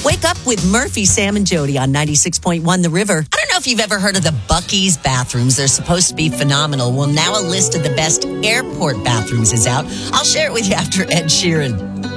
Wake up with Murphy, Sam, and Jody on 96.1 The River. I don't know if you've ever heard of the Buc-ee's bathrooms. They're supposed to be phenomenal. Well, now a list of the best airport bathrooms is out. I'll share it with you after Ed Sheeran.